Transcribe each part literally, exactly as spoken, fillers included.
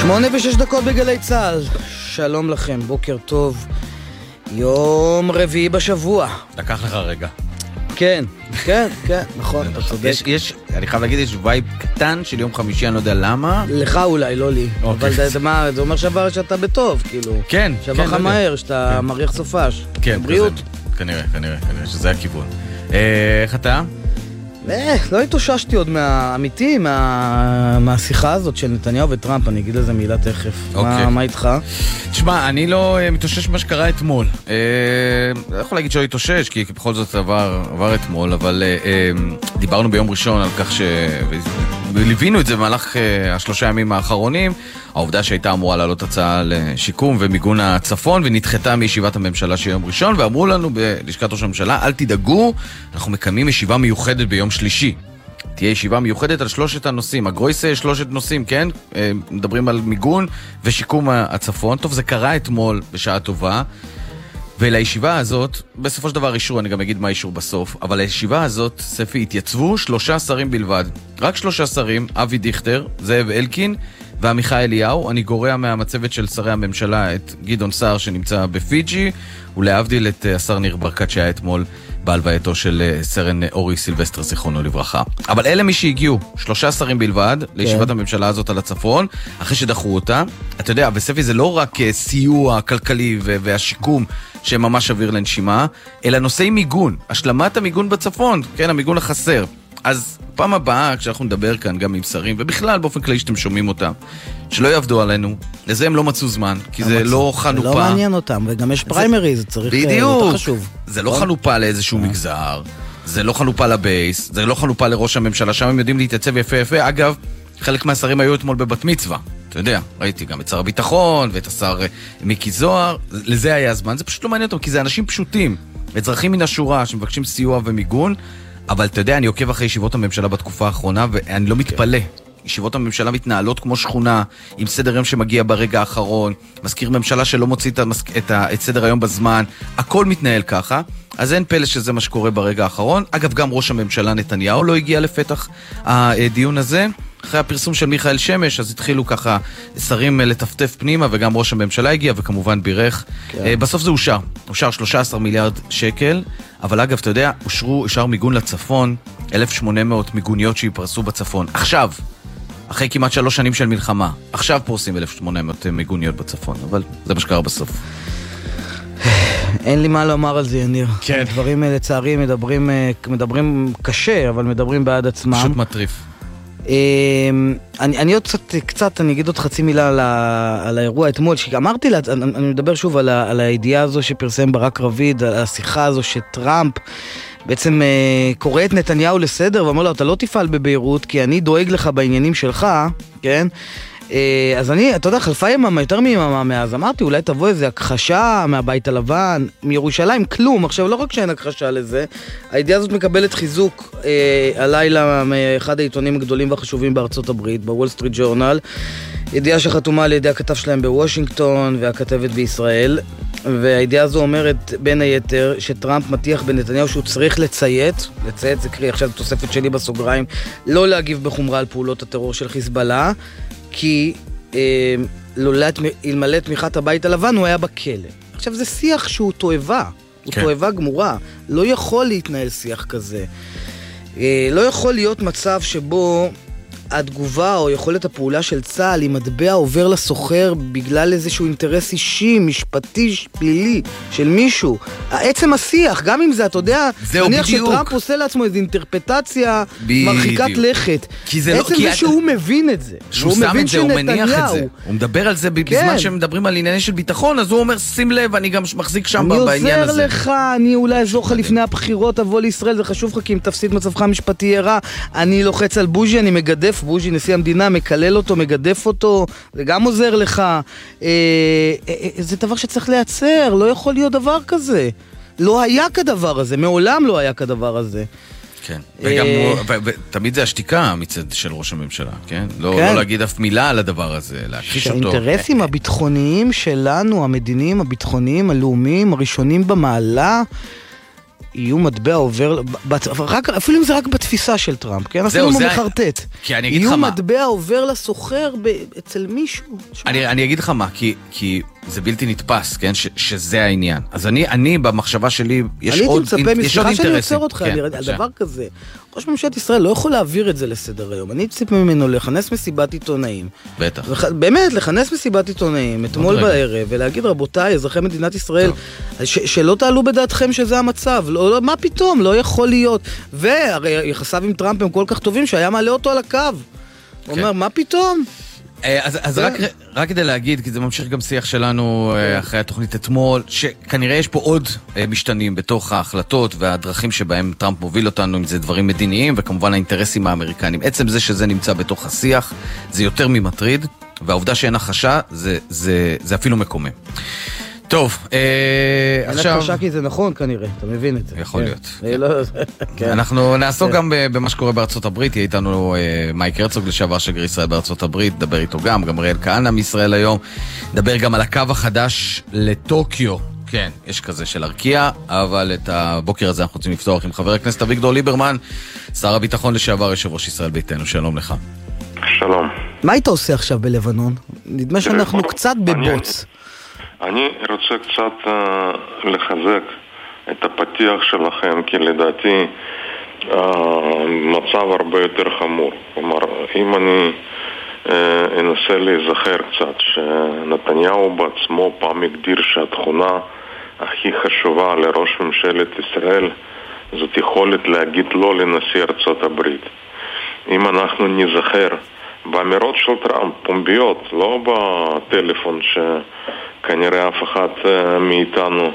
שמונה ושש דקות בגלי צהל. שלום לכם, בוקר טוב. יום רביעי בשבוע. לקח לך רגע. כן, כן, כן, נכון, אתה צודק. יש, יש, אני חייב להגיד, יש וייב קטן של יום חמישי, אני לא יודע למה. לך אולי, לא לי. אבל זה מה, זה אומר שעבר שאתה בטוב, כאילו. כן, שעבר לך מהר, שאתה מריח סופש. כן, בריאות. כנראה, כנראה, כנראה, שזה הכיוון. איך אתה? לא התאוששתי עוד מהאמיתי, מהשיחה הזאת של נתניהו וטראמפ, אני אגיד לזה מילה תכף. מה איתך? תשמע, אני לא מתאושש מה שקרה אתמול. לא יכול להגיד שלא התאושש, כי בכל זאת עבר אתמול, אבל דיברנו ביום ראשון על כך ש... וליווינו את זה במהלך השלושה ימים האחרונים, העובדה שהייתה אמורה לעלות הצעה לשיקום ומיגון הצפון, ונדחתה מישיבת הממשלה של יום ראשון, ואמרו לנו בלשכת ראש הממשלה, אל תדאגו, אנחנו מקיימים ישיבה מיוחדת ביום שלישי. תהיה ישיבה מיוחדת על שלושת הנושאים, הגרויסה שלושת נושאים, כן? מדברים על מיגון ושיקום הצפון. טוב, זה קרה אתמול בשעה טובה, ולישיבה הזאת, בסופו של דבר אישור, אני גם אגיד מה אישור בסוף, אבל לישיבה הזאת, ספי, התייצבו שלושה שרים בלבד. רק שלושה שרים, אבי דיכטר, זאב אלקין ועמיחי אליהו. אני גורע מהמצבת של שרי הממשלה את גדעון סער שנמצא בפיג'י, ולהבדיל את השר ניר ברקת שהיה אתמול בהלווייתו של סרן אורי סילבסטר, זיכרונו לברכה. אבל אלה מי שהגיעו, שלושה שרים בלבד, לישיבת הממשלה הזאת על הצפון, אחרי שדחו אותה. אתה יודע, בספי זה לא רק סיוע כלכלי והשיקום שממש אוויר לנשימה, אלא נושאי מיגון, השלמת המיגון בצפון, כן, המיגון החסר. אז פעם הבאה, כשאנחנו נדבר כאן גם עם שרים, ובכלל באופן כללי שאתם שומעים אותם, שלא יעבדו עלינו, לזה הם לא מצאו זמן, כי זה לא חנופה. זה לא מעניין אותם, וגם יש פריימרי, זה צריך יותר חשוב. זה לא חנופה לאיזשהו מגזר, זה לא חנופה לבייס, זה לא חנופה לראש הממשלה, שם הם יודעים להתייצב יפה יפה. אגב, חלק מהשרים היו אתמול בבת מצווה, אתה יודע, ראיתי גם את שר הביטחון ואת השר מיקי זוהר, לזה היה הזמן, זה פשוט לא מעניין אותם, כי זה אנשים פשוטים, אזרחים מן השורה שמבקשים סיוע ומיגון. אבל אתה יודע, אני עוקב אחרי ישיבות הממשלה בתקופה האחרונה, ואני לא מתפלא. ישיבות הממשלה מתנהלות כמו שכונה, עם סדר יום שמגיע ברגע האחרון, מזכיר ממשלה שלא מוציא את, המס... את, ה... את סדר היום בזמן, הכל מתנהל ככה, אז אין פלא שזה מה שקורה ברגע האחרון. אגב, גם ראש הממשלה נתניהו לא הגיע לפתח הדיון הזה. אחרי הפרסום של מיכאל שמש, אז התחילו ככה שרים לטפטף פנימה, וגם ראש הממשלה הגיע, וכמובן בירך. כן. בסוף זה אושר. אושר שלושה עשר מיליארד שקל, אבל אגב, אתה יודע, אושרו, אושר מיגון לצפון, אלף ושמונה מאות מיגוניות שיפרסו בצפון. עכשיו, אחרי כמעט שלוש שנים של מלחמה, עכשיו פורסים אלף ושמונה מאות מיגוניות בצפון, אבל זה מה שקרה בסוף. אין לי מה לומר על זה, יניר. כן. דברים לצערי מדברים, מדברים קשה, אבל מדברים בעד עצמם. פשוט מטריף. אני, אני עוד קצת, קצת, אני אגיד עוד חצי מילה על, ה, על האירוע אתמול, שאמרתי לה, אני, אני מדבר שוב על, ה, על הידיעה הזו שפרסם ברק רביד, על השיחה הזו שטראמפ בעצם אה, קורא את נתניהו לסדר, ואומר לו, אתה לא תפעל בביירות, כי אני דואג לך בעניינים שלך, כן? אה, אז אני, אתה יודע, חלפה יממה, יותר מיממה מאז, אמרתי, אולי תבוא איזה הכחשה מהבית הלבן, מירושלים, כלום. עכשיו, לא רק שאין הכחשה לזה, הידיעה הזאת מקבלת חיזוק אה, הלילה מאחד העיתונים הגדולים והחשובים בארצות הברית, בוול סטריט ג'ורנל, ידיעה שחתומה על ידי הכתב שלהם בוושינגטון והכתבת בישראל, והידיעה הזו אומרת בין היתר שטראמפ מטיח בנתניהו שהוא צריך לציית, לציית זה קרי עכשיו תוספת שלי בסוגריים, לא להגיב בחומרה על פעולות הטרור של חיזבאללה, כי אה, אלמלא תמיכת הבית הלבן הוא היה בכלא. עכשיו זה שיח שהוא תועבה, הוא כן. תועבה גמורה, לא יכול להתנהל שיח כזה. אה, לא יכול להיות מצב שבו התגובה או יכולת הפעולה של צה"ל עם מטבע עובר לסוחר בגלל איזשהו אינטרס אישי, משפטי, פלילי של מישהו. עצם השיח, גם אם זה, אתה יודע, נניח שטראמפ עושה לעצמו איזו אינטרפטציה מרחיקת לכת. עצם זה שהוא מבין את זה. שהוא שם את זה, הוא מניח את זה. הוא מדבר על זה בזמן שהם מדברים על ענייני של ביטחון, אז הוא אומר, שים לב, אני גם מחזיק שם בעניין הזה. אני עוזר לך, אני אולי אעזור לך לפני הבחירות, תבוא לישראל, זה חשוב לך כי אם תפסיד מצבך המשפטי יהיה רע. אני לוחץ על בוז'י, אני מגדף בוז'י, נשיא המדינה, מקלל אותו, מגדף אותו, זה גם עוזר לך. אה, אה, זה דבר שצריך לייצר, לא יכול להיות דבר כזה. לא היה כדבר הזה, מעולם לא היה כדבר הזה. כן, וגם תמיד זה השתיקה מצד של ראש הממשלה, כן? לא להגיד אף מילה על הדבר הזה, להכחיש אותו. שהאינטרסים הביטחוניים שלנו, המדיניים, הביטחוניים, הלאומיים, הראשונים במעלה, איום מטבע עובר, רק, אפילו אם זה רק בתפיסה של טראמפ, כן? אפילו אם הוא מחרטט. איום מטבע עובר לסוחר אצל מישהו. אני, אני אגיד לך מה, כי, כי זה בלתי נתפס, כן? ש, שזה העניין. אז אני, אני במחשבה שלי, יש עוד, יש עוד אינטרסים. סליחה שאני יוצר אותך, כן, על דבר כזה. ראש ממשלת ישראל לא יכול להעביר את זה לסדר היום. אני ציפה ממנו לכנס מסיבת עיתונאים. בטח. וח... באמת, לכנס מסיבת עיתונאים, אתמול בערב, ולהגיד, רבותיי, אזרחי מדינת ישראל, ש... שלא תעלו בדעתכם שזה המצב. לא, לא, מה פתאום? לא יכול להיות. והרי יחסיו עם טראמפ הם כל כך טובים, שהיה מעלה אותו על הקו. כן. הוא אומר, מה פתאום? אז, אז רק, רק כדי להגיד, כי זה ממשיך גם שיח שלנו אחרי התוכנית אתמול, שכנראה יש פה עוד משתנים בתוך ההחלטות והדרכים שבהם טראמפ מוביל אותנו, אם זה דברים מדיניים וכמובן האינטרסים האמריקנים. עצם זה שזה נמצא בתוך השיח, זה יותר ממטריד, והעובדה שאין החשה, זה, זה, זה אפילו מקומם. טוב, עכשיו... אני חושב כי זה נכון כנראה, אתה מבין את זה. יכול להיות. אנחנו נעסוק גם במה שקורה בארצות הברית, יהיה איתנו מייק הרצוג לשעבר שגריר ישראל בארצות הברית, דבר איתו גם, גם ריאל כהנא מישראל היום, דבר גם על הקו החדש לטוקיו, כן, יש כזה של ארקיע, אבל את הבוקר הזה אנחנו רוצים לפתוח עם חבר הכנסת אביגדור ליברמן, שר הביטחון לשעבר, יושב ראש ישראל ביתנו, שלום לך. שלום. מה היית עושה עכשיו בלבנון? נדמה שאנחנו קצת בבוץ. אני רוצה קצת uh, לחזק את הפתיח שלכם, כי לדעתי uh, מצב הרבה יותר חמור. כלומר, אם אני uh, אנסה להיזכר קצת, שנתניהו בעצמו פעם הגדיר שהתכונה הכי חשובה לראש ממשלת ישראל זאת יכולת להגיד לא לנשיא ארצות הברית. אם אנחנו נזכר באמירות של טראמפ, פומביות, לא בטלפון ש... כנראה אף אחד מאיתנו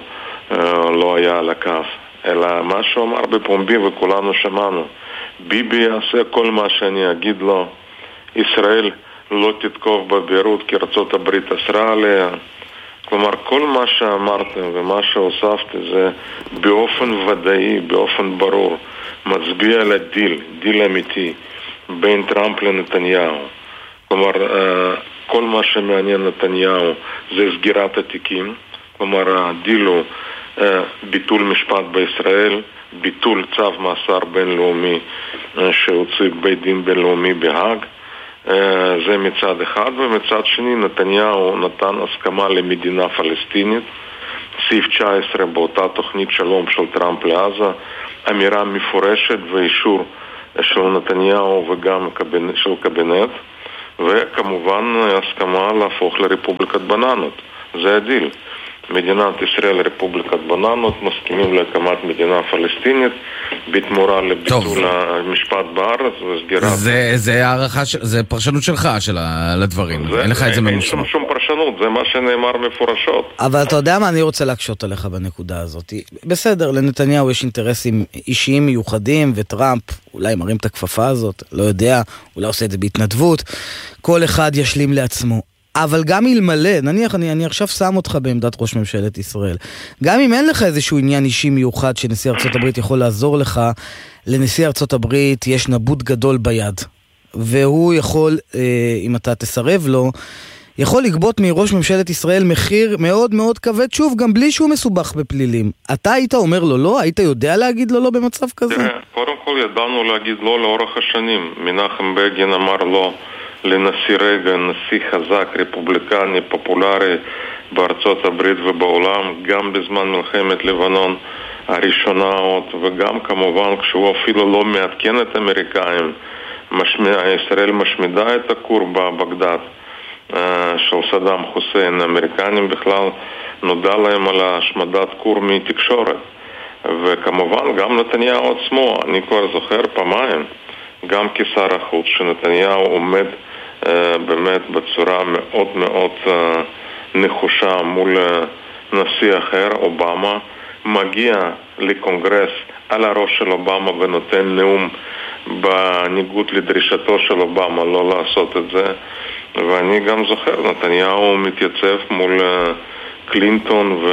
לא היה על הכף, אלא מה שהוא אמר בפומבי וכולנו שמענו, ביבי יעשה כל מה שאני אגיד לו, ישראל לא תתקוף בביירות כי ארצות הברית אסרה עליה. כלומר, כל מה שאמרתם ומה שהוספתי זה באופן ודאי, באופן ברור, מצביע על הדיל, דיל אמיתי בין טראמפ לנתניהו. כלומר, כל מה שמעניין נתניהו זה סגירת התיקים, כלומר הדיל הוא ביטול משפט בישראל, ביטול צו מאסר בינלאומי שהוציא בית דין בינלאומי בהאג, זה מצד אחד, ומצד שני נתניהו נתן הסכמה למדינה פלסטינית, סעיף תשע עשרה באותה תוכנית שלום של טראמפ לעזה, אמירה מפורשת ואישור של נתניהו וגם של קבינט, וכמובן הסכמה להפוך לרפובליקת בננות. זה הדיל. מדינת ישראל רפובליקת בננות, מסכימים להקמת מדינה פלסטינית בתמורה לביטול המשפט בארץ וסגירת... זה, זה הערכה, זה פרשנות שלך של הדברים. אין לך את זה ממוסמך. אין שום פרשנות, זה מה שנאמר מפורשות. אבל אתה יודע מה, אני רוצה להקשות עליך בנקודה הזאת. בסדר, לנתניהו יש אינטרסים אישיים מיוחדים, וטראמפ אולי מרים את הכפפה הזאת, לא יודע, אולי עושה את זה בהתנדבות. כל אחד ישלים לעצמו. אבל גם אלמלא, נניח, אני, אני עכשיו שם אותך בעמדת ראש ממשלת ישראל, גם אם אין לך איזשהו עניין אישי מיוחד שנשיא ארצות הברית יכול לעזור לך, לנשיא ארצות הברית יש נבוט גדול ביד, והוא יכול, אם אתה תסרב לו, יכול לגבות מראש ממשלת ישראל מחיר מאוד מאוד כבד, שוב, גם בלי שהוא מסובך בפלילים. אתה היית אומר לו לא? היית יודע להגיד לו לא במצב כזה? תראה, קודם כל ידענו להגיד לא לאורך השנים. מנחם בגין אמר לא לנשיא רייגן, נשיא חזק, רפובליקני, פופולרי בארצות הברית ובעולם, גם בזמן מלחמת לבנון הראשונה עוד, וגם כמובן כשהוא אפילו לא מעדכן את האמריקאים, משמיע, ישראל משמידה את הכור בבגדד של סדאם חוסיין. האמריקנים בכלל נודע להם על השמדת כור מתקשורת, וכמובן גם נתניהו עצמו. אני כבר זוכר פעמיים, גם כשר החוץ, שנתניהו עומד uh, באמת בצורה מאוד מאוד uh, נחושה מול uh, נשיא אחר, אובמה, מגיע לקונגרס על הראש של אובמה ונותן נאום בניגוד לדרישתו של אובמה לא לעשות את זה. ואני גם זוכר, נתניהו מתייצב מול uh, קלינטון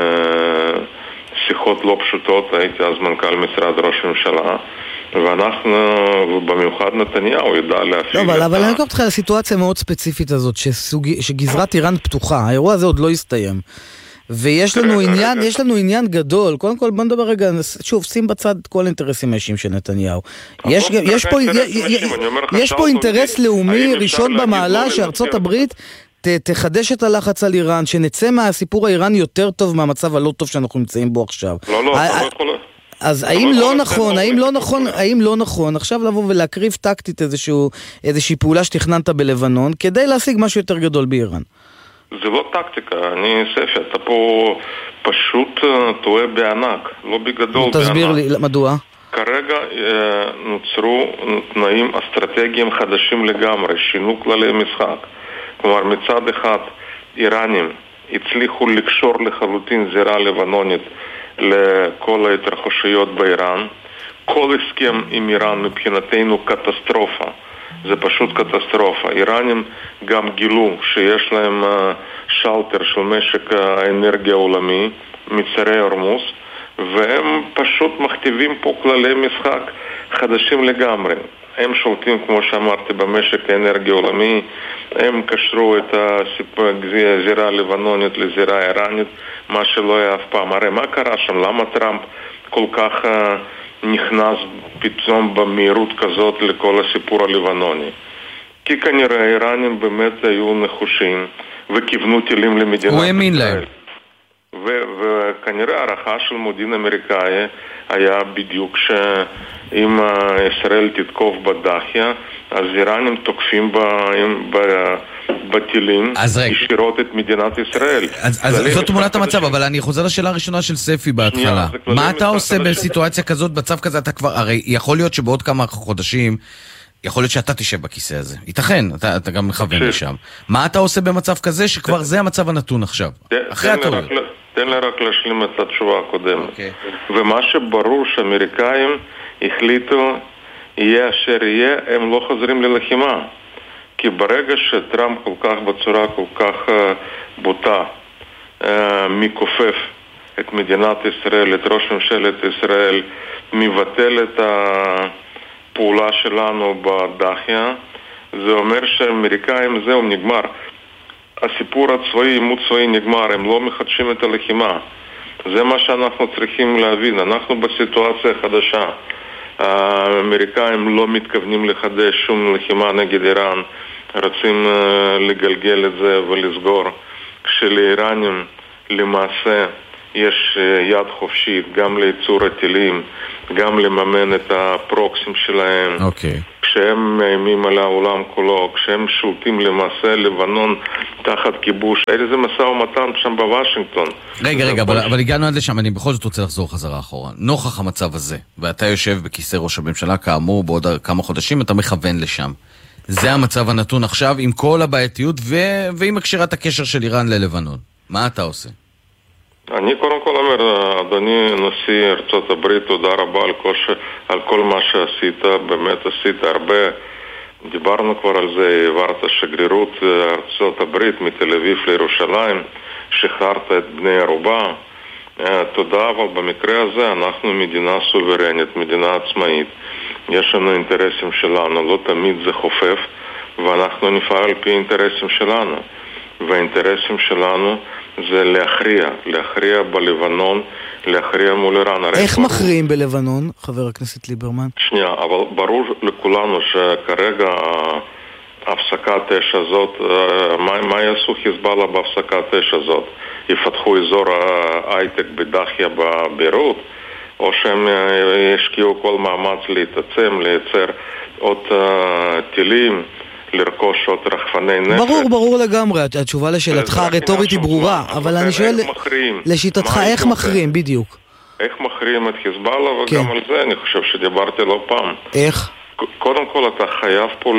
ושיחות לא פשוטות, הייתי אז מנכ"ל משרד ראש הממשלה, ואנחנו, ובמיוחד נתניהו, ידע להפעיל... לא, אבל, אבל אני אקח אותך לסיטואציה מאוד ספציפית הזאת, שסוג... שגזרת איראן פתוחה, האירוע הזה עוד לא הסתיים. ויש לנו עניין, יש לנו עניין גדול. קודם כל, בוא נדבר רגע, שוב, שים בצד כל האינטרסים האישיים של נתניהו. יש, יש פה, יש פה אינטרס לאומי ראשון במעלה שארצות הברית תחדש את הלחץ על איראן, שנצא מהסיפור האיראני יותר טוב מהמצב הלא טוב שאנחנו נמצאים בו עכשיו. לא, לא, אתה לא יכול... אז האם לא נכון, האם לא נכון, האם לא נכון עכשיו לבוא ולהקריב טקטית איזשהו, איזושהי פעולה שתכננת בלבנון, כדי להשיג משהו יותר גדול באיראן? זה לא טקטיקה, אני ספי, אתה פה פשוט טועה בענק, לא בגדול בענק. תסביר לי, מדוע? כרגע נוצרו תנאים אסטרטגיים חדשים לגמרי, שינו כללי משחק. כלומר, מצד אחד, איראנים הצליחו לקשור לחלוטין זירה לבנונית לכל ההתרחשויות באיראן. כל הסכם עם איראן מבחינתנו קטסטרופה. זה פשוט קטסטרופה. איראנים גם גילו שיש להם שלטר של משק האנרגיה העולמי, מצרי הורמוז, והם פשוט מכתיבים פה כללי משחק חדשים לגמרי. הם שולטים, כמו שאמרתי, במשק האנרגיה העולמי, הם קשרו את הזירה הלבנונית לזירה האיראנית, מה שלא היה אף פעם. הרי מה קרה שם? למה טראמפ כל כך נכנס פתאום במהירות כזאת לכל הסיפור הלבנוני? כי כנראה האיראנים באמת היו נחושים וכיוונו טילים למדינת ישראל. הוא האמין להם. וכנראה הערכה של מודיעין אמריקאי היה בדיוק שאם ישראל תתקוף בדחיה, אז איראנים תוקפים בטילים ישירות את מדינת ישראל. אז זאת תמונת המצב, אבל אני חוזר לשאלה הראשונה של ספי בהתחלה. מה אתה עושה בסיטואציה כזאת, בצו כזה? אתה כבר, הרי יכול להיות שבעוד כמה חודשים יכול להיות שאתה תשב בכיסא הזה. ייתכן, אתה, אתה גם מכוון לשם. מה אתה עושה במצב כזה שכבר זה המצב הנתון עכשיו? אחרי הטעויות. תן לי רק להשלים את התשובה הקודמת. Okay. ומה שברור שאמריקאים החליטו, יהיה אשר יהיה, הם לא חוזרים ללחימה. כי ברגע שטראמפ כל כך בצורה כל כך uh, בוטה, uh, מכופף את מדינת ישראל, את ראש ממשלת ישראל, מבטל את הפעולה שלנו בדחיה, זה אומר שהאמריקאים זהו נגמר. הסיפור הצבאי, עימות צבאי נגמר, הם לא מחדשים את הלחימה. זה מה שאנחנו צריכים להבין. אנחנו בסיטואציה חדשה. האמריקאים לא מתכוונים לחדש שום לחימה נגד איראן. רוצים לגלגל את זה ולסגור. כשלאיראנים למעשה יש יד חופשית גם לייצור הטילים, גם לממן את הפרוקסים שלהם. אוקיי. כשהם מאיימים על העולם כולו, כשהם שולטים למעשה לבנון תחת כיבוש, איזה משא ומתן שם בוושינגטון. רגע, רגע, אבל, אבל הגענו עד לשם, אני בכל זאת רוצה לחזור חזרה אחורה. נוכח המצב הזה, ואתה יושב בכיסא ראש הממשלה, כאמור, בעוד כמה חודשים אתה מכוון לשם. זה המצב הנתון עכשיו, עם כל הבעייתיות ו... ועם הקשירת הקשר של איראן ללבנון. מה אתה עושה? אני קודם כל אומר, אדוני נשיא ארצות הברית, תודה רבה על כל, ש... על כל מה שעשית, באמת עשית הרבה. דיברנו כבר על זה, העברת שגרירות ארצות הברית מתל אביב לירושלים, שחררת את בני ערובה. תודה, אבל במקרה הזה אנחנו מדינה סוברנית, מדינה עצמאית. יש לנו אינטרסים שלנו, לא תמיד זה חופף, ואנחנו נפעל על פי אינטרסים שלנו. והאינטרסים שלנו זה להכריע, להכריע בלבנון, להכריע מול איראן. איך מכריעים בלבנון, חבר הכנסת ליברמן? שנייה, אבל ברור לכולנו שכרגע הפסקת אש הזאת, מה, מה יעשו חיזבאללה בהפסקת אש הזאת? יפתחו אזור ההייטק בדחיה בביירות, או שהם ישקיעו כל מאמץ להתעצם, לייצר עוד טילים, לרכוש עוד רחפני נפץ. ברור, ברור לגמרי. התשובה לשאלתך הרטורית היא ברורה, אבל אני שואל, לשיטתך, איך מכריעים, בדיוק? איך מכריעים את חיזבאללה, וגם על זה אני חושב שדיברתי לא פעם. איך? קודם כל אתה חייב פה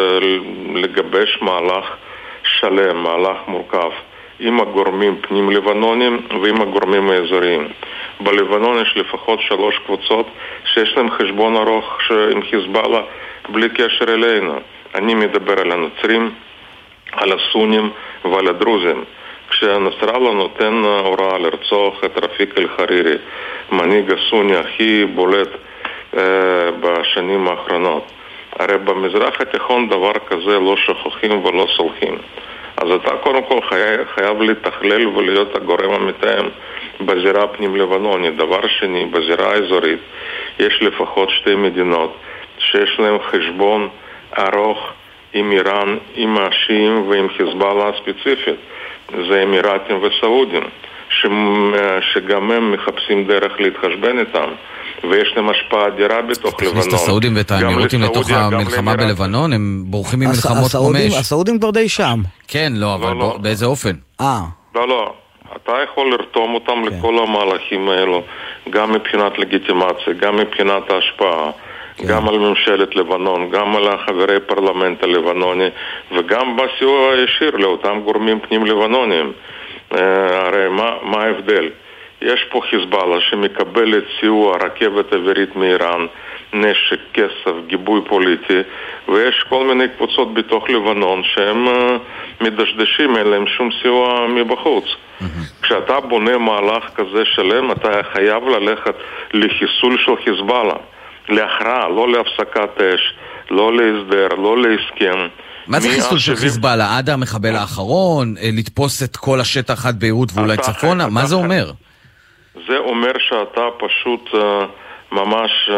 לגבש מהלך שלם, מהלך מורכב, עם הגורמים פנים לבנונים ועם הגורמים האזוריים. בלבנון יש לפחות שלוש קבוצות שיש להם חשבון ארוך עם חיזבאללה בלי קשר אלינו. אני מדבר על הנוצרים, על הסונים ועל הדרוזים. כשנסראללה נותן הוראה לרצוח את רפיק אל-חרירי, מנהיג הסוני הכי בולט אה, בשנים האחרונות. הרי במזרח התיכון דבר כזה לא שוכחים ולא סולחים. אז אתה קודם כל חייב, חייב לתכלל ולהיות הגורם המתאם בזירה הפנים לבנונית. דבר שני, בזירה האזורית יש לפחות שתי מדינות שיש להם חשבון ארוך עם איראן, עם השיעים ועם חיזבאללה הספציפית. זה אמירתים וסעודים, ש... שגם הם מחפשים דרך להתחשבן איתם, ויש להם השפעה אדירה בתוך לבנון. את הסעודים ואת האמירותים לתוך המלחמה בלבנון, הם בורחים ממלחמות חומש. הסעודים כבר די שם. כן, לא, אבל באיזה אופן? אה. לא, לא. אתה יכול לרתום אותם לכל המהלכים האלו, גם מבחינת לגיטימציה, גם מבחינת ההשפעה, גם על ממשלת לבנון, גם על החברי פרלמנט הלבנוני, וגם בסיוע הישיר לאותם גורמים פנים לבנונים. הרי מה, מה ההבדל? יש פה חיזבאללה שמקבל את סיוע רכבת אווירית מאיראן, נשק, כסף, גיבוי פוליטי, ויש כל מיני קבוצות בתוך לבנון שהם uh, מדשדשים, אין להם שום סיוע מבחוץ. Mm-hmm. כשאתה בונה מהלך כזה שלם, אתה חייב ללכת לחיסול של חיזבאללה, להכרעה, לא להפסקת אש, לא להסדר, לא להסכם. מה זה חיסול של חיזבאללה? עד המחבל האחרון, לתפוס את כל השטח עד ביירות ואולי צפונה? מה זה אומר? זה אומר שאתה פשוט uh, ממש uh,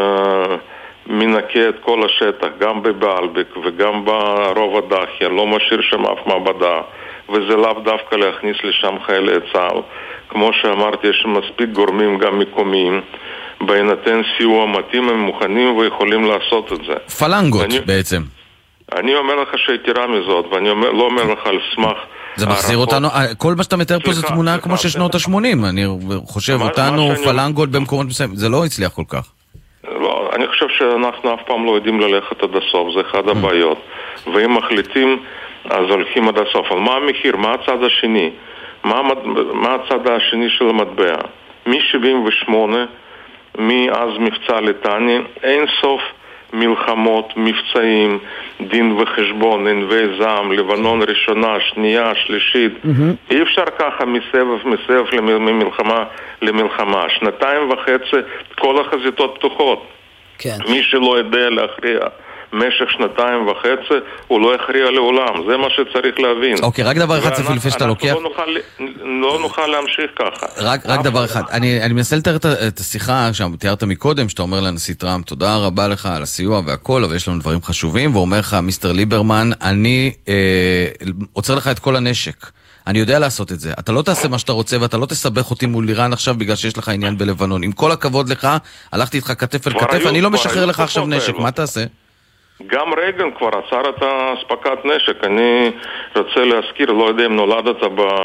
מנקה את כל השטח, גם בבעלבק וגם ברוב הדחיה, לא משאיר שם אף מעבדה, וזה לאו דווקא להכניס לשם חיילי צה"ל. כמו שאמרתי, יש מספיק גורמים גם מקומיים, בהינתן סיוע מתאים הם מוכנים ויכולים לעשות את זה. פלנגות אני, בעצם. אני אומר לך שיתירה מזאת, ואני אומר, לא אומר לך על סמך זה מחזיר אותנו, כל מה שאתה מתאר פה זה תמונה כמו ששנות ה-שמונים, אני חושב אותנו פלנגות במקומות מסוימים, זה לא הצליח כל כך. לא, אני חושב שאנחנו אף פעם לא יודעים ללכת עד הסוף, זה אחד הבעיות, ואם מחליטים אז הולכים עד הסוף. אבל מה המחיר, מה הצד השני, מה, מה הצד השני של המטבע? מ-שבעים ושמונה, מאז מבצע ליטני, אין סוף מלחמות, מבצעים, דין וחשבון, ענבי זעם, לבנון ראשונה, שנייה, שלישית. Mm-hmm. אי אפשר ככה מסבב, מסבב למלחמה למלחמה. שנתיים וחצי, כל החזיתות פתוחות. כן. מי שלא יודע להכריע משך שנתיים וחצי, הוא לא יכריע לעולם. זה מה שצריך להבין. אוקיי, רק דבר אחד צפי לפני שאתה לוקח. אנחנו לא נוכל, לא נוכל להמשיך ככה. רק, רק דבר אחד. אני, אני מנסה לתאר את, את השיחה שתיארת מקודם, שאתה אומר לנשיא טראמפ, תודה רבה לך על הסיוע והכל, אבל יש לנו דברים חשובים, ואומר לך, מיסטר ליברמן, אני אה, עוצר לך את כל הנשק. אני יודע לעשות את זה. אתה לא תעשה מה שאתה רוצה, ואתה לא תסבך אותי מול איראן עכשיו בגלל שיש לך עניין בלבנון. עם כל הכבוד לך, הלכתי איתך כתף אל כתף, אני לא משחרר לך עכשיו נשק. מה תעשה? גם רייגן כבר עצר את הספקת נשק. אני רוצה להזכיר, לא יודע אם נולדת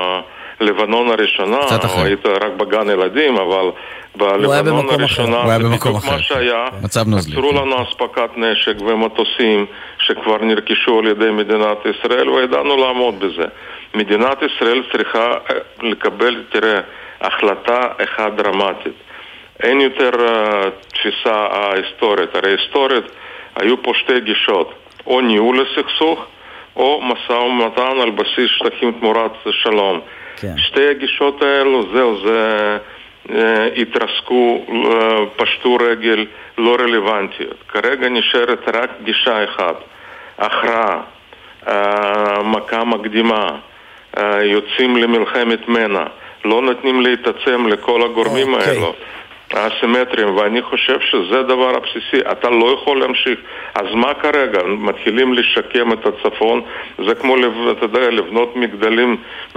בלבנון הראשונה, או היית רק בגן ילדים, אבל בלבנון הראשונה, בדיוק מה שהיה, עצרו לנו הספקת נשק ומטוסים שכבר נרכשו על ידי מדינת ישראל, וידענו לעמוד בזה. מדינת ישראל צריכה לקבל, תראה, החלטה אחת דרמטית. אין יותר uh, תפיסה ההיסטורית. הרי היסטורית היו פה שתי גישות, או ניהול הסכסוך, או משא ומתן על בסיס שטחים תמורת שלום. כן. שתי הגישות האלו, זהו, זה uh, התרסקו, uh, פשטו רגל, לא רלוונטיות. כרגע נשארת רק גישה אחת, הכרעה, uh, מכה מקדימה, uh, יוצאים למלחמת מנע, לא נותנים להתעצם לכל הגורמים okay. האלו. האסימטריים, ואני חושב שזה דבר הבסיסי. אתה לא יכול להמשיך. אז מה כרגע? מתחילים לשקם את הצפון, זה כמו אתה יודע, לבנות מגדלים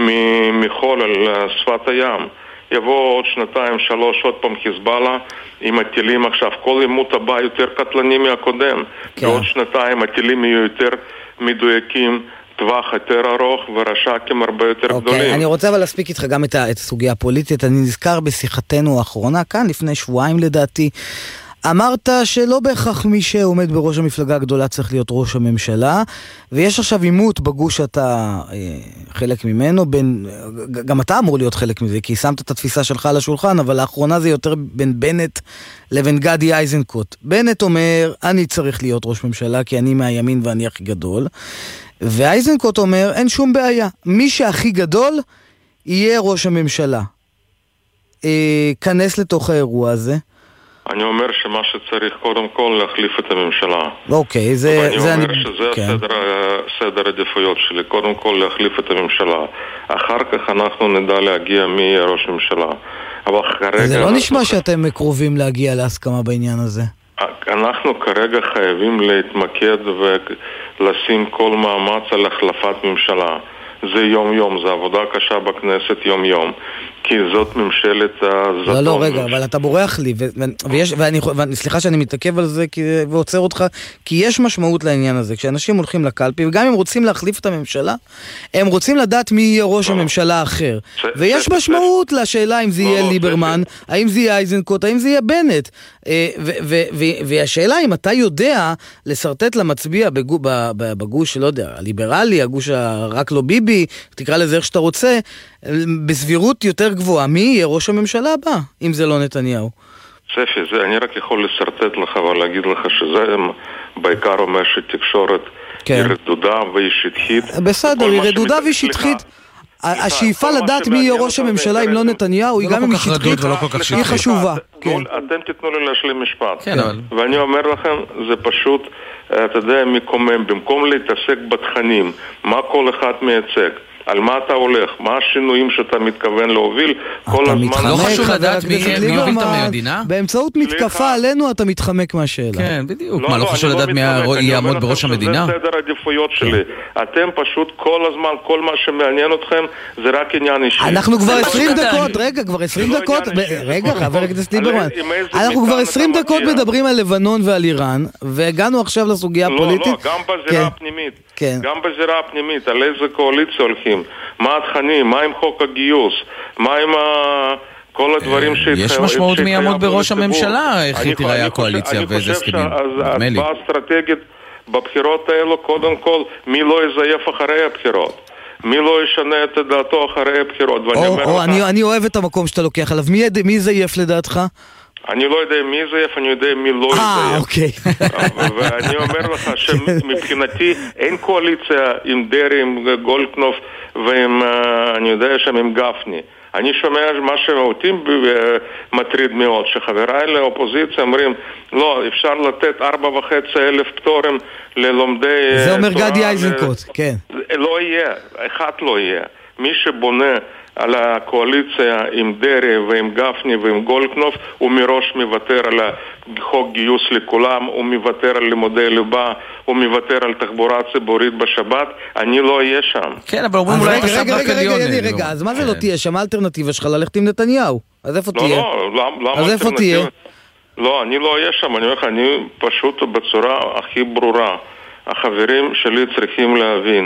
מחול על שפת הים. יבוא עוד שנתיים, שלוש, עוד פעם חיזבאללה עם הטילים עכשיו. כל עימות הבא יותר קטלני מהקודם. כן. בעוד שנתיים הטילים יהיו יותר מדויקים, טווח יותר ארוך ורש"קים הרבה יותר okay, גדולים. אני רוצה אבל להספיק איתך גם את הסוגיה הפוליטית. אני נזכר בשיחתנו האחרונה, כאן לפני שבועיים לדעתי, אמרת שלא בהכרח מי שעומד בראש המפלגה הגדולה צריך להיות ראש הממשלה, ויש עכשיו עימות בגוש שאתה אה, חלק ממנו, בין, גם אתה אמור להיות חלק מזה, כי שמת את התפיסה שלך על השולחן, אבל לאחרונה זה יותר בין בנט לבין גדי איזנקוט. בנט אומר, אני צריך להיות ראש ממשלה כי אני מהימין ואני הכי גדול, ואיזנקוט אומר, אין שום בעיה, מי שהכי גדול יהיה ראש הממשלה. אה, כנס לתוך האירוע הזה. אני אומר שמה שצריך קודם כל להחליף את הממשלה. אוקיי, זה... ואני זה אומר אני... שזה כן. הסדר, סדר עדיפויות שלי, קודם כל להחליף את הממשלה. אחר כך אנחנו נדע להגיע מי יהיה ראש ממשלה. אבל כרגע... זה לא אנחנו... נשמע שאתם קרובים להגיע להסכמה בעניין הזה. אנחנו כרגע חייבים להתמקד ולשים כל מאמץ על החלפת ממשלה. זה יום יום, זה עבודה קשה בכנסת יום יום, כי זאת ממשלת הזדון. לא, לא, רגע, אבל אתה בורח לי, ויש, ואני, סליחה שאני מתעכב על זה ועוצר אותך, כי יש משמעות לעניין הזה. כשאנשים הולכים לקלפי, וגם אם רוצים להחליף את הממשלה, הם רוצים לדעת מי יהיה ראש הממשלה האחר. ויש משמעות לשאלה אם זה יהיה ליברמן, האם זה יהיה אייזנקוט, האם זה יהיה בנט. והשאלה אם אתה יודע לסרטט למצביע בגוש, לא יודע, הליברלי, הגוש רק לא ביבי, תקרא לזה איך שאתה רוצה, בסבירות יותר גבוהה, מי יהיה ראש הממשלה הבא, אם זה לא נתניהו? ספי, זה, אני רק יכול לסרטט לך ולהגיד לך שזה בעיקר אומר שתקשורת כן. היא רדודה והיא שטחית. בסדר, היא רדודה והיא שטחית. השאיפה לדעת מי יהיה ראש הממשלה אם לא נתניהו, היא גם אם היא שטחית, היא חשובה. אתם תתנו לי להשלים משפט. ואני אומר לכם, זה פשוט, אתה יודע, מקומם, במקום להתעסק בתכנים, מה כל אחד מייצג, על מה אתה הולך, מה השינויים שאתה מתכוון להוביל, כל הזמן... לא חשוב לדעת מי יוביל את המדינה? באמצעות מתקפה עלינו אתה מתחמק מהשאלה. כן, בדיוק. מה, לא חשוב לדעת מי יעמוד בראש המדינה? זה סדר העדיפויות שלי. אתם פשוט כל הזמן, כל מה שמעניין אתכם, זה רק עניין אישי. אנחנו כבר עשרים דקות, רגע, כבר עשרים דקות, רגע, חבר הכנסת ליברמן, אנחנו כבר עשרים דקות מדברים על לבנון ועל איראן, והגענו עכשיו לסוגיה הפוליטית. לא, לא, גם בזירה הפנימית. גם בזירה הפנימית, על איזה קואליציה הולכים, מה התכנים, מה עם חוק הגיוס, מה עם כל הדברים שהתחייבו. יש משמעות מי יעמוד בראש הממשלה, איך היא תראה הקואליציה ואיזה הסכמים. אני חושב שההצבעה אסטרטגית בבחירות האלו, קודם כל, מי לא יזייף אחרי הבחירות. מי לא ישנה את דעתו אחרי הבחירות. אני אוהב את המקום שאתה לוקח עליו. מי יזייף לדעתך? אני לא יודע מי יזייף, אני יודע מי לא יזייף. אה, אוקיי. ואני אומר לך שמבחינתי אין קואליציה עם דרי, עם גולדקנופ ועם, אני יודע שם, עם גפני. אני שומע מה שאותי מטריד מאוד, שחבריי לאופוזיציה אומרים, לא, אפשר לתת ארבע וחצי אלף פטורים ללומדי... זה אומר גדי איזנקוט, כן. לא יהיה, אחד לא יהיה. מי שבונה על הקואליציה עם דרי ועם גפני ועם גולדקנופ, הוא מראש מוותר על חוק גיוס לכולם, הוא מוותר על לימודי ליבה, הוא מוותר על תחבורה ציבורית בשבת. אני לא אהיה שם. כן, אבל אומרים אולי רגע, רגע, רגע, רגע, רגע, אז מה זה לא תהיה שם? האלטרנטיבה שלך ללכת עם נתניהו. אז איפה תהיה? לא, לא, למה? אז איפה תהיה? לא, אני לא אהיה שם. אני אומר לך, אני פשוט בצורה הכי ברורה. החברים שלי צריכים להבין.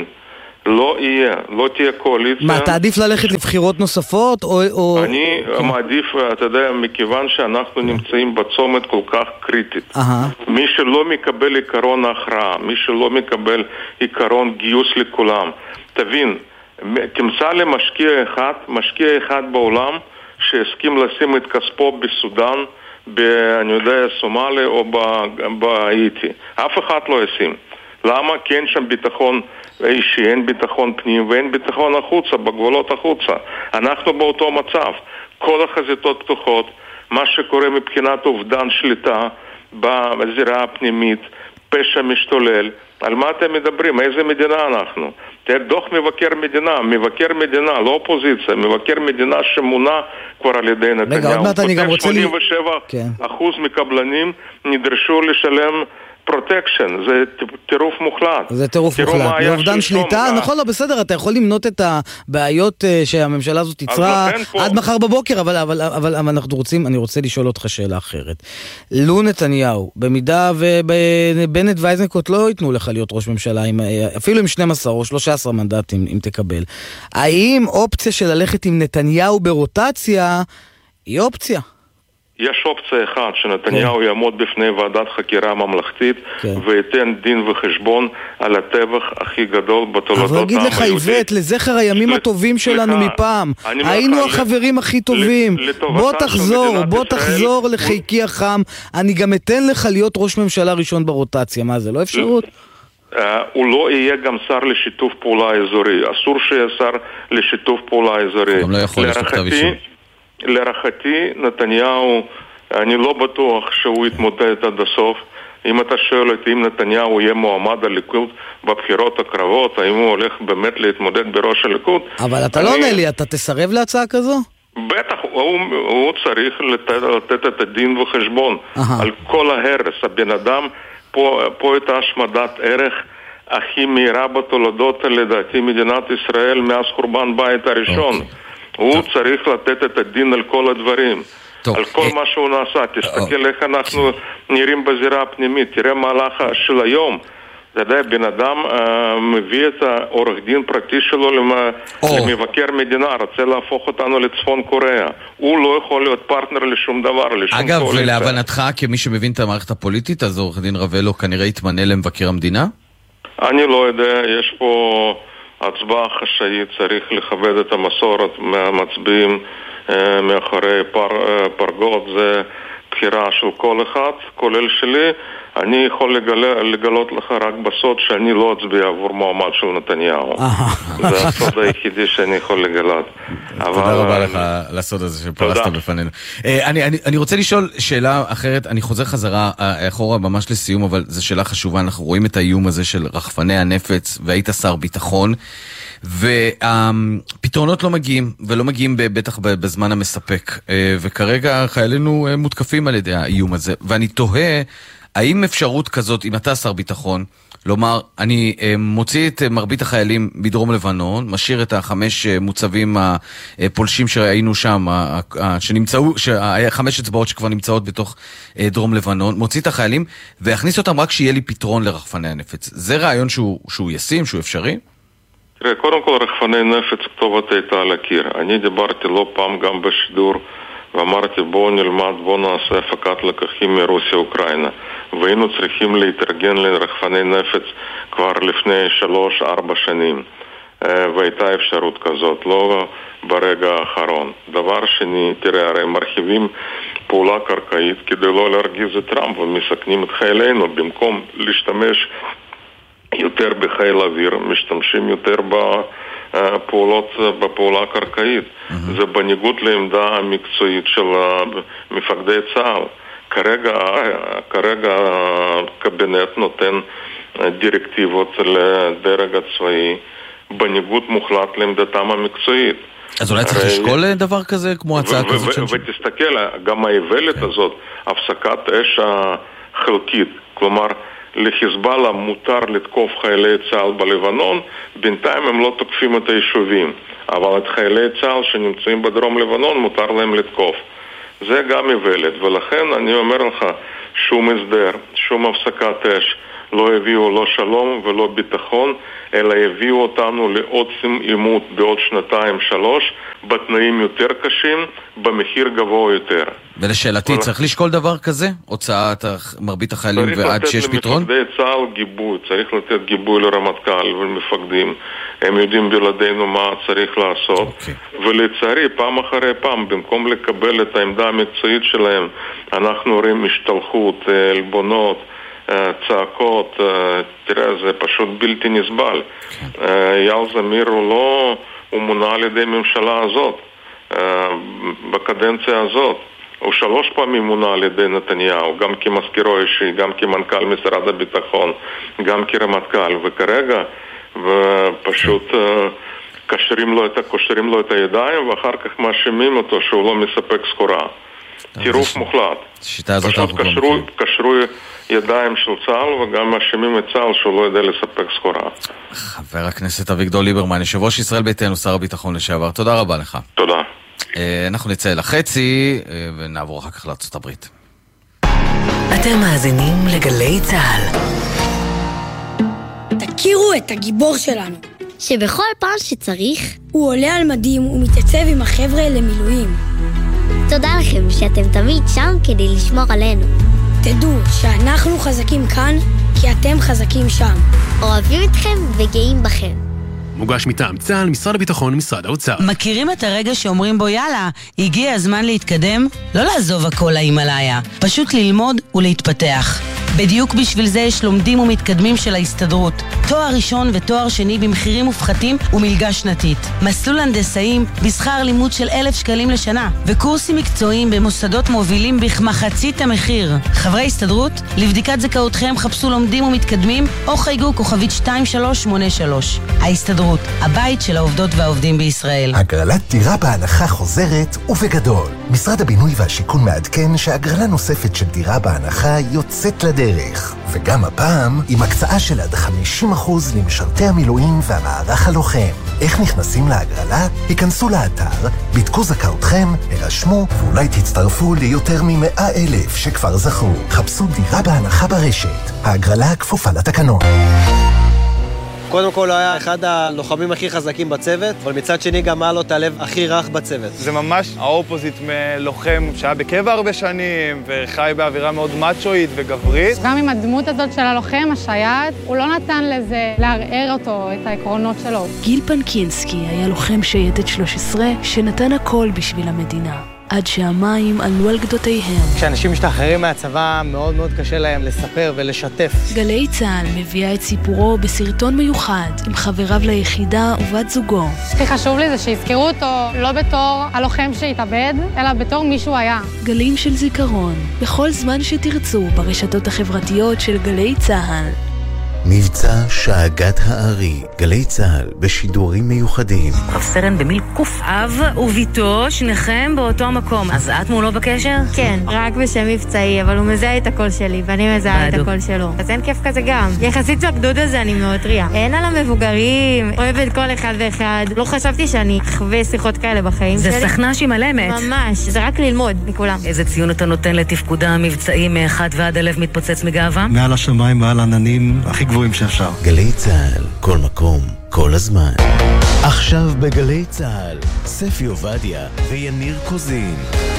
לא יהיה, לא תהיה קואליציה. מה, אתה עדיף ללכת לבחירות נוספות או... אני מעדיף, אתה יודע, מכיוון שאנחנו נמצאים בצומת כל כך קריטית. מי שלא מקבל עיקרון ההכרעה, מי שלא מקבל עיקרון גיוס לכולם, תבין, תמצא למשקיע אחד, משקיע אחד בעולם שהסכים לשים את כספו בסודן, אני יודע, סומלי או בהאיטי. אף אחד לא ישים. למה? כי אין שם ביטחון אישי, אין ביטחון פנים ואין ביטחון החוצה, בגבולות החוצה. אנחנו באותו מצב. כל החזיתות פתוחות, מה שקורה מבחינת אובדן שליטה בזירה הפנימית, פשע משתולל. על מה אתם מדברים? איזה מדינה אנחנו? תראה, דוח מבקר מדינה, מבקר מדינה, לא אופוזיציה, מבקר מדינה שמונה כבר על ידי נתניהו. רגע, עוד מעט אני גם רוצה... שמונים ושבע אחוז מקבלנים נדרשו לשלם פרוטקשן, זה טירוף מוחלט. זה טירוף מוחלט. ואובדן שליטה, נכון, לא, בסדר, אתה יכול למנות את הבעיות שהממשלה הזאת יצרה עד מחר בבוקר, אבל אנחנו רוצים, אני רוצה לשאול אותך שאלה אחרת. לו נתניהו, במידה ובנט ואיזנקוט לא ייתנו לך להיות ראש ממשלה, אפילו עם שנים עשר או שלושה עשר מנדטים, אם תקבל, האם אופציה של ללכת עם נתניהו ברוטציה היא אופציה? יש אופציה אחת, שנתניהו יעמוד בפני ועדת חקירה ממלכתית ויתן דין וחשבון על הטבח הכי גדול בתולדות העם היהודי. אבל אגיד לך איבט, לזכר הימים הטובים שלנו מפעם, היינו החברים הכי טובים, בוא תחזור, בוא תחזור לחיקי החם, אני גם אתן לך להיות ראש ממשלה ראשון ברוטציה, מה זה, לא אפשרות? הוא לא יהיה גם שר לשיתוף פעולה אזורי, אסור שיהיה שר לשיתוף פעולה אזורי. גם לא יכול לשתף אישור. להערכתי, נתניהו אני לא בטוח שהוא יתמודד עד הסוף. אם אתה שואל אותי אם נתניהו יהיה מועמד הליכוד בבחירות הקרבות, האם הוא הולך באמת להתמודד בראש הליכוד? אבל אתה אני... לא עונה לי, אתה תסרב להצעה כזו? בטח, הוא, הוא צריך לתת, לתת את הדין וחשבון Aha. על כל ההרס. הבן אדם פה, פה הייתה השמדת ערך הכי מהירה בתולדות לדעתי מדינת ישראל מאז חורבן בית הראשון. Okay. הוא טוב. צריך לתת את הדין על כל הדברים. טוב. על כל אה... מה שהוא נעשה. תסתכל איך אנחנו נראים בזירה הפנימית. תראה מהלך של היום. אתה יודע, בן אדם אה, מביא את העורך דין פרטי שלו למ... oh. למבקר מדינה, רוצה להפוך אותנו לצפון קוריאה. הוא לא יכול להיות פרטנר לשום דבר, לשום אגב, קואליציה. ולהבנתך, כמי שמבין את המערכת הפוליטית, אז עורך דין רבלו כנראה יתמנה למבקר המדינה? אני לא יודע, יש פה הצבעה חשאית, צריך לכבד את המסורת מהמצביעים אה, מאחורי פר, אה, פרגות, זה בחירה של כל אחד, כולל שלי. אני יכול לגלה, לגלות לך רק בסוד שאני לא אצביע עבור מועמד של נתניהו. זה הסוד היחידי שאני יכול לגלות. תודה רבה לך לסוד הזה שפרסת בפנינו. אני, אני, אני רוצה לשאול שאלה אחרת, אני חוזר חזרה אחורה ממש לסיום, אבל זו שאלה חשובה. אנחנו רואים את האיום הזה של רחפני הנפץ, והיית שר ביטחון, והפתרונות לא מגיעים, ולא מגיעים בטח בזמן המספק. וכרגע חיילינו מותקפים על ידי האיום הזה, ואני תוהה, האם אפשרות כזאת, אם אתה שר ביטחון, לומר, אני מוציא את מרבית החיילים בדרום לבנון, משאיר את החמש מוצבים הפולשים שראינו שם, שנמצאו, חמש אצבעות שכבר נמצאות בתוך דרום לבנון, מוציא את החיילים ויכניס אותם רק שיהיה לי פתרון לרחפני הנפץ. זה רעיון שהוא, שהוא ישים, שהוא אפשרי? תראה, קודם כל רחפני נפץ כתובת הייתה על הקיר. אני דיברתי לא פעם גם בשידור, ואמרתי בואו נלמד, בואו נעשה הפקת לקחים מרוסיה-אוקראינה. והיינו צריכים להתארגן לרחפני נפץ כבר לפני שלוש, ארבע שנים. והייתה אפשרות כזאת, לא ברגע האחרון. דבר שני, תראה, הרי מרחיבים פעולה קרקעית כדי לא להרגיז את טראמפ ומסכנים את חיילינו. במקום להשתמש יותר בחיל אוויר, משתמשים יותר בפעולות, בפעולה קרקעית. Mm-hmm. זה בניגוד לעמדה המקצועית של מפקדי צה"ל. כרגע, כרגע הקבינט נותן דירקטיבות לדרג הצבאי בניגוד מוחלט לעמדתם המקצועית. אז אולי צריך לשקול דבר כזה כמו הצעה כזאת? ותסתכל, גם האיוולת הזאת, הפסקת אש החלקית, כלומר לחיזבאללה מותר לתקוף חיילי צה"ל בלבנון, בינתיים הם לא תוקפים את היישובים, אבל את חיילי צה"ל שנמצאים בדרום לבנון מותר להם לתקוף. זה גם איוולת, ולכן אני אומר לך, שום הסדר, שום הפסקת אש, לא הביאו לא שלום ולא ביטחון, אלא הביאו אותנו לעוד עימות בעוד שנתיים שלוש, בתנאים יותר קשים, במחיר גבוה יותר. ולשאלתי, ול... צריך לשקול דבר כזה? הוצאת מרבית החיילים ועד שיש פתרון? צריך לתת למפקדי צה"ל גיבוי, צריך לתת גיבוי לרמטכ"ל ולמפקדים. הם יודעים בלעדינו מה צריך לעשות. Okay. ולצערי, פעם אחרי פעם, במקום לקבל את העמדה המקצועית שלהם, אנחנו רואים השתלחות, אלבונות, צעקות, תראה, זה פשוט בלתי נסבל. אייל זמיר הוא לא, הוא מונה על ידי ממשלה הזאת, בקדנציה הזאת. הוא שלוש פעמים מונה על ידי נתניהו, גם כמזכירו אישי, גם כמנכ"ל משרד הביטחון, גם כרמטכ"ל, וכרגע, ופשוט קשרים לו את, קושרים לו את הידיים, ואחר כך מאשימים אותו שהוא לא מספק סחורה. טירוף מוחלט. פשוט קשרו, קשרו ידיים של צה"ל וגם מאשימים את צה"ל שהוא לא יודע לספק סחורה. חבר הכנסת אביגדור ליברמן, יושב ראש ישראל ביתנו, שר הביטחון לשעבר, תודה רבה לך. תודה. אנחנו נצא לחצי ונעבור אחר כך לארצות הברית. אתם מאזינים לגלי צה"ל. תכירו את הגיבור שלנו, שבכל פעם שצריך הוא עולה על מדים ומתייצב עם החבר'ה למילואים. תודה לכם שאתם תמיד שם כדי לשמור עלינו. תדעו שאנחנו חזקים כאן כי אתם חזקים שם. אוהבים אתכם וגאים בכם. מוגש מטעם צה"ל, משרד הביטחון, משרד האוצר. מכירים את הרגע שאומרים בו יאללה, הגיע הזמן להתקדם? לא לעזוב הכל להימאליה, פשוט ללמוד ולהתפתח. בדיוק בשביל זה יש לומדים ומתקדמים של ההסתדרות. תואר ראשון ותואר שני במחירים מופחתים ומלגה שנתית. מסלול הנדסאים בשכר לימוד של אלף שקלים לשנה. וקורסים מקצועיים במוסדות מובילים בכמחצית המחיר. חברי הסתדרות, לבדיקת זכאותכם חפשו לומדים ומתקדמים או חייגו כוכבית שתיים שלוש שמונה שלוש. ההסתדרות, הבית של העובדות והעובדים בישראל. הגרלת דירה בהנחה חוזרת ובגדול. משרד הבינוי והשיכון מעדכן שהגרלה נוספת של דירה בהנחה יוצאת לדרך. וגם הפעם עם הקצאה של עד חמישים אחוז למשרתי המילואים והמערך הלוחם. איך נכנסים להגרלה? היכנסו לאתר, בדקו זכאותכם, הרשמו ואולי תצטרפו ליותר ממאה אלף שכבר זכו. חפשו דירה בהנחה ברשת. ההגרלה כפופה לתקנון. קודם כל הוא היה אחד הלוחמים הכי חזקים בצוות, אבל מצד שני גם היה לו את הלב הכי רך בצוות. זה ממש האופוזיט מלוחם שהיה בקבע הרבה שנים, וחי באווירה מאוד מאצ'ואית וגברית. גם עם הדמות הזאת של הלוחם, השייט, הוא לא נתן לזה לערער אותו, את העקרונות שלו. גיל פנקינסקי היה לוחם שייטת שלוש עשרה שנתן הכל בשביל המדינה. עד שהמים עלו על גדותיהם. כשאנשים משתחררים מהצבא, מאוד מאוד קשה להם לספר ולשתף. גלי צהל מביאה את סיפורו בסרטון מיוחד עם חבריו ליחידה ובת זוגו. הכי חשוב לי זה שיזכרו אותו לא בתור הלוחם שהתאבד, אלא בתור מישהו היה. גלים של זיכרון, בכל זמן שתרצו ברשתות החברתיות של גלי צהל. מבצע שאגת הארי, גלי צהל בשידורים מיוחדים. רב סרן במיל קוף אב וביתו, שניכם באותו מקום. אז את מולו בקשר? כן, רק בשם מבצעי, אבל הוא מזהה את הקול שלי, ואני מזהה את הקול שלו. אז אין כיף כזה גם. יחסית לגדוד הזה אני מאוד טריה. אין על המבוגרים, אוהבת כל אחד ואחד. לא חשבתי שאני אחווה שיחות כאלה בחיים זה שלי. זה סכנה שהיא מלמת. ממש, זה רק ללמוד מכולם. איזה ציון אתה נותן לתפקודה המבצעי מאחד ועד הלב מתפוצץ מגאווה? מעל השמיים, מעל עננים, הכי גבוהים שאפשר. גלי צהל, כל מקום, כל הזמן. עכשיו בגלי צהל, ספי עובדיה ויניר קוזין.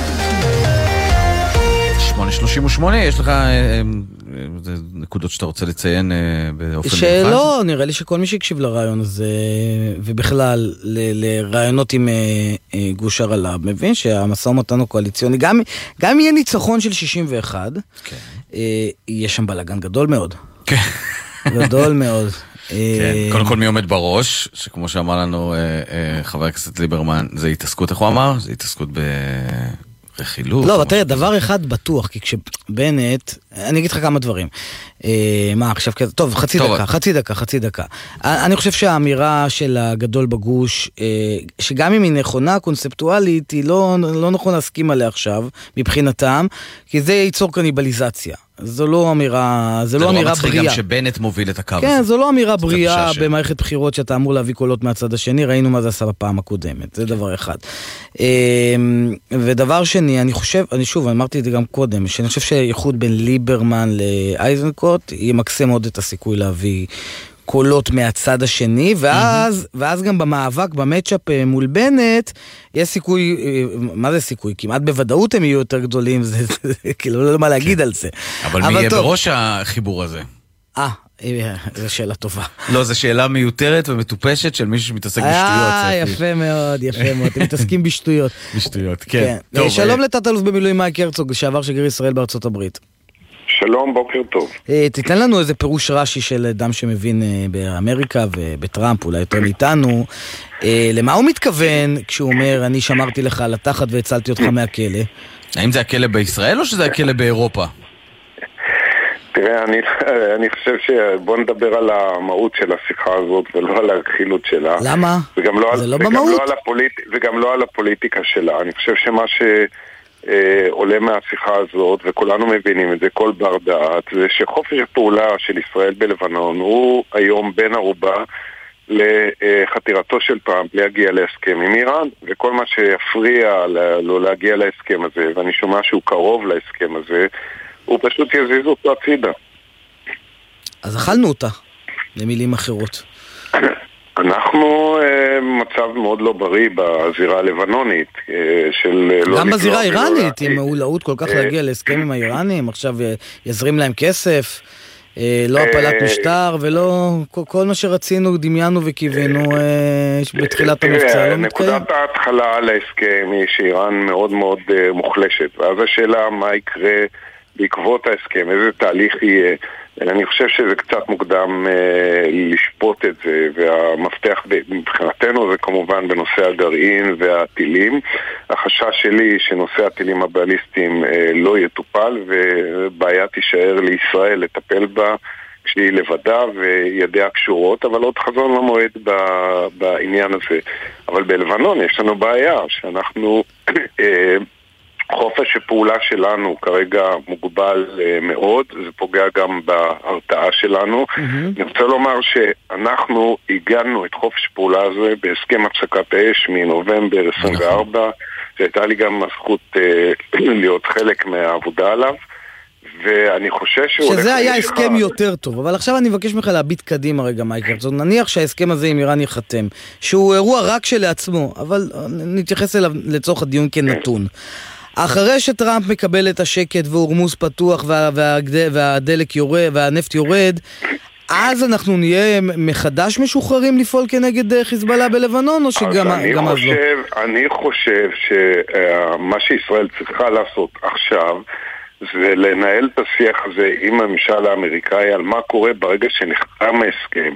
שמונה שלושים ושמונה, יש לך נקודות שאתה רוצה לציין באופן מיוחד? שלא, נראה לי שכל מי שיקשיב לרעיון הזה, ובכלל לרעיונות עם גוש הרל"ב, מבין שהמשא ומתן הקואליציוני, גם אם יהיה ניצחון של שישים ואחת, יש שם בלגן גדול מאוד. כן. גדול מאוד. קודם כל מי עומד בראש, שכמו שאמר לנו חבר הכנסת ליברמן, זה התעסקות, איך הוא אמר? זה התעסקות ברכילות. לא, אבל תראה, דבר אחד בטוח, כי כשבנט, אני אגיד לך כמה דברים. מה, עכשיו כזה, טוב, חצי דקה, חצי דקה, חצי דקה. אני חושב שהאמירה של הגדול בגוש, שגם אם היא נכונה, קונספטואלית, היא לא נכון להסכים עליה עכשיו, מבחינתם, כי זה ייצור קניבליזציה. זו לא אמירה, זה לא אמירה בריאה. גם שבנט מוביל את הקו הזה. כן, זו לא אמירה בריאה במערכת בחירות שאתה אמור להביא קולות מהצד השני, ראינו מה זה עשה בפעם הקודמת, זה דבר אחד. ודבר שני, אני חושב, אני שוב, אמרתי את זה גם קודם, שאני חושב שהייחוד בין ליברמן לאייזנקוט ימקסם מאוד את הסיכוי להביא קולות מהצד השני, ואז, ואז גם במאבק, במצ'אפ מול בנט, יש סיכוי, מה זה סיכוי? כמעט בוודאות הם יהיו יותר גדולים, זה, זה, זה כאילו לא יודע מה להגיד על זה. אבל מי יהיה בראש החיבור הזה? אה, זו שאלה טובה. לא, זו שאלה מיותרת ומטופשת של מישהו שמתעסק בשטויות. אה, יפה מאוד, יפה מאוד. הם מתעסקים בשטויות. בשטויות, כן. שלום לתת-אלוף במילואים מייק הרצוג, לשעבר שגריר ישראל בארצות הברית. שלום, בוקר טוב. תיתן לנו איזה פירוש רש"י של אדם שמבין באמריקה ובטראמפ, אולי יותר מאיתנו. למה הוא מתכוון כשהוא אומר, אני שמרתי לך על התחת והצלתי אותך מהכלא? האם זה הכלא בישראל או שזה הכלא באירופה? תראה, אני, אני חושב שבוא נדבר על המהות של השיחה הזאת ולא על הרכילות שלה. למה? וגם לא זה על, לא וגם במהות? לא על הפוליט, וגם לא על הפוליטיקה שלה. אני חושב שמה ש... עולה מהשיחה הזאת, וכולנו מבינים את זה, כל בר דעת, זה שחופש הפעולה של ישראל בלבנון הוא היום בין ערובה לחתירתו של טראמפ להגיע להסכם עם איראן, וכל מה שיפריע לו להגיע להסכם הזה, ואני שומע שהוא קרוב להסכם הזה, הוא פשוט יזיז אותו הצידה. אז אכלנו אותה, למילים אחרות. אנחנו מצב מאוד לא בריא בזירה הלבנונית של... גם בזירה האיראנית, עם מעולאות כל כך להגיע להסכם עם האיראנים, עכשיו יזרים להם כסף, לא הפלת משטר, ולא כל מה שרצינו, דמיינו וקיווינו בתחילת המבצע, לא מתקיים. נקודת ההתחלה להסכם היא שאיראן מאוד מאוד מוחלשת, ואז השאלה מה יקרה בעקבות ההסכם, איזה תהליך יהיה. אני חושב שזה קצת מוקדם אה, לשפוט את זה, והמפתח מבחינתנו זה כמובן בנושא הגרעין והטילים. החשש שלי שנושא הטילים הבליסטיים אה, לא יטופל, ובעיה תישאר לישראל לטפל בה כשהיא לבדה וידיה קשורות, אבל עוד חזון למועד בעניין הזה. אבל בלבנון יש לנו בעיה שאנחנו... אה, חופש הפעולה שלנו כרגע מוגבל מאוד, זה פוגע גם בהרתעה שלנו. Mm-hmm. אני רוצה לומר שאנחנו הגענו את חופש הפעולה הזה בהסכם הפסקת האש מנובמבר עשרים וארבע, שהייתה לי גם הזכות אה, להיות חלק מהעבודה עליו, ואני חושב שהוא... שזה היה הסכם יותר טוב, אבל עכשיו אני מבקש ממך להביט קדימה רגע, מייקל. זאת נניח שההסכם הזה עם איראן יחתם, שהוא אירוע רק שלעצמו, אבל נתייחס אליו לצורך הדיון כנתון. אחרי שטראמפ מקבל את השקט והורמוס פתוח וה, וה, והדלק יורד והנפט יורד, אז אנחנו נהיה מחדש משוחררים לפעול כנגד חיזבאללה בלבנון, או שגם אני גם חושב, אז לא? אני חושב שמה שישראל צריכה לעשות עכשיו זה לנהל את השיח הזה עם הממשל האמריקאי על מה קורה ברגע שנחתם ההסכם,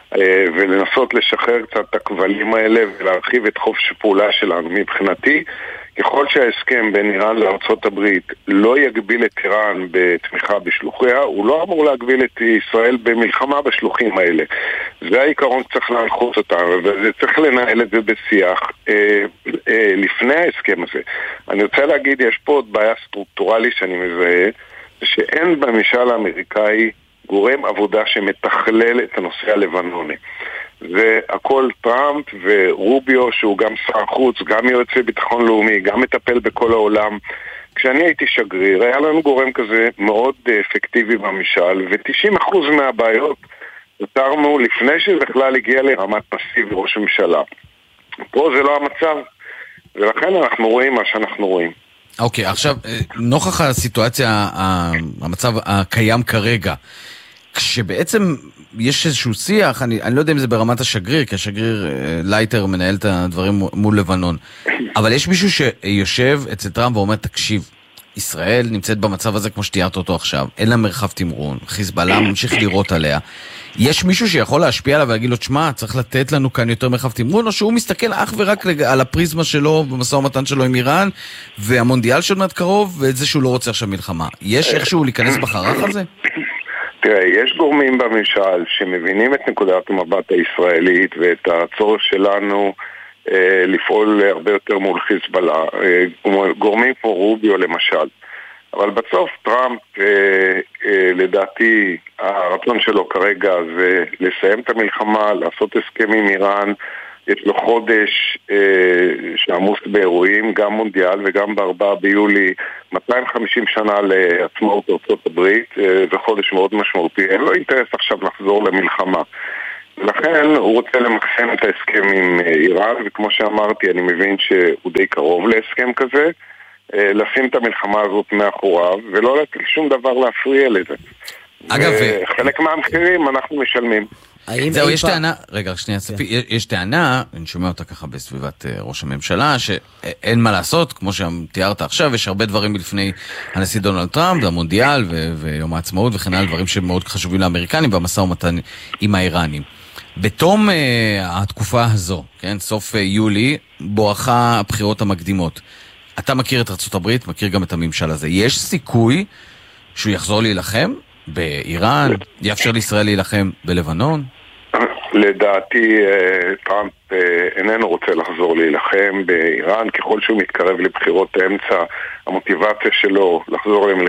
ולנסות לשחרר קצת את הכבלים האלה ולהרחיב את חופש הפעולה שלנו. מבחינתי, ככל שההסכם בין איראן לארצות הברית לא יגביל את איראן בתמיכה בשלוחיה, הוא לא אמור להגביל את ישראל במלחמה בשלוחים האלה. זה העיקרון שצריך להנחות אותם, וצריך לנהל את זה בשיח אה, אה, לפני ההסכם הזה. אני רוצה להגיד, יש פה עוד בעיה סטרוקטורלי שאני מזהה, שאין בממשל האמריקאי גורם עבודה שמתכלל את הנושא הלבנוני. זה הכל טראמפ ורוביו, שהוא גם שר חוץ, גם יועצי ביטחון לאומי, גם מטפל בכל העולם. כשאני הייתי שגריר, היה לנו גורם כזה מאוד אפקטיבי בממשל, ו-תשעים אחוז מהבעיות פתרנו לפני שבכלל הגיע לרמת נשיא וראש הממשלה. פה זה לא המצב, ולכן אנחנו רואים מה שאנחנו רואים. אוקיי, עכשיו, נוכח הסיטואציה, המצב הקיים כרגע, כשבעצם יש איזשהו שיח, אני, אני לא יודע אם זה ברמת השגריר, כי השגריר לייטר מנהל את הדברים מול לבנון, אבל יש מישהו שיושב אצל טראמפ ואומר, תקשיב, ישראל נמצאת במצב הזה כמו שתיארת אותו עכשיו, אין לה מרחב תמרון, חיזבאללה ממשיך לראות עליה, יש מישהו שיכול להשפיע עליו ולהגיד לו, תשמע, צריך לתת לנו כאן יותר מרחב תמרון, או שהוא מסתכל אך ורק על הפריזמה שלו, במשא ומתן שלו עם איראן, והמונדיאל שעוד מעט קרוב, ואת זה שהוא לא רוצה עכשיו מלחמה. יש איכשהו להיכנס בחרך הזה? תראה, יש גורמים בממשל שמבינים את נקודת המבט הישראלית ואת הצורך שלנו אה, לפעול הרבה יותר מול חיזבאללה, אה, גורמים כמו רוביו למשל. אבל בסוף טראמפ, אה, אה, לדעתי, הרצון שלו כרגע זה לסיים את המלחמה, לעשות הסכם עם איראן. יש לו חודש אה, שעמוס באירועים, גם מונדיאל וגם בארבעה ביולי, מאתיים וחמישים שנה לעצמאות ארצות הברית, אה, זה חודש מאוד משמעותי. אין לו אינטרס עכשיו לחזור למלחמה. לכן הוא רוצה למחסן את ההסכם עם איראן, וכמו שאמרתי, אני מבין שהוא די קרוב להסכם כזה, אה, לשים את המלחמה הזאת מאחוריו, ולא לתת שום דבר להפריע לזה. אגב, חלק מהמחירים אנחנו משלמים. זהו, יש טענה, רגע, שנייה, ספי, יש טענה, אני שומע אותה ככה בסביבת ראש הממשלה, שאין מה לעשות, כמו שתיארת עכשיו, יש הרבה דברים לפני הנשיא דונלד טראמפ, המונדיאל ויום העצמאות וכן הלאה, דברים שמאוד חשובים לאמריקנים, והמשא ומתן עם האיראנים. בתום התקופה הזו, כן, סוף יולי, בואכה הבחירות המקדימות. אתה מכיר את ארצות הברית, מכיר גם את הממשל הזה. יש סיכוי שהוא יחזור להילחם באיראן? יאפשר לישראל להילחם בלבנון? לדעתי טראמפ איננו רוצה לחזור להילחם באיראן. ככל שהוא מתקרב לבחירות האמצע, המוטיבציה שלו לחזור